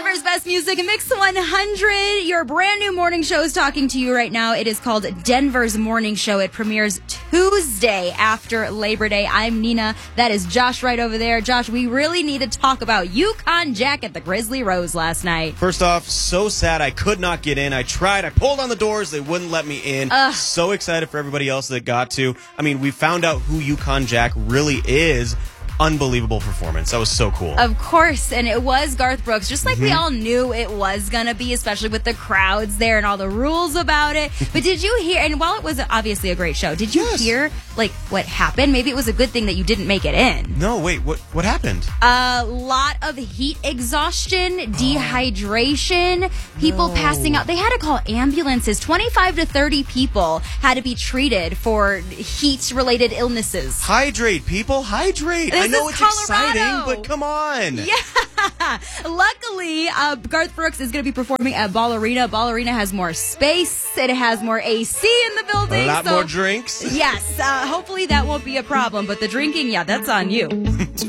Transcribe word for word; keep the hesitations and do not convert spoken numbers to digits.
Denver's best music, Mix one hundred. Your brand new morning show is talking to you right now. It is called Denver's Morning Show. It premieres Tuesday after Labor Day. I'm Nina. That is Josh right over there. Josh, we really need to talk about Yukon Jack at the Grizzly Rose last night. First off, so sad I could not get in. I tried. I pulled on the doors. They wouldn't let me in. Ugh. So excited for everybody else that got to. I mean, we found out who Yukon Jack really is. Unbelievable performance. That was so cool. Of course, and it was Garth Brooks, just like Mm-hmm. we all knew it was going to be, especially with the crowds there and all the rules about it. But did you hear, and while it was obviously a great show, did you Yes. hear, like, what happened? Maybe it was a good thing that you didn't make it in. No, wait, what what happened? A lot of heat exhaustion, dehydration, people No. passing out. They had to call ambulances. twenty-five to thirty people had to be treated for heat-related illnesses. Hydrate, people, hydrate. This I know is it's Colorado. exciting, but come on. Yeah. Luckily, uh, Garth Brooks is going to be performing at Ballerina. Ballerina has more space. It has more A C in the building. A lot so more drinks. Yes. Uh, hopefully that won't be a problem. But the drinking, yeah, that's on you.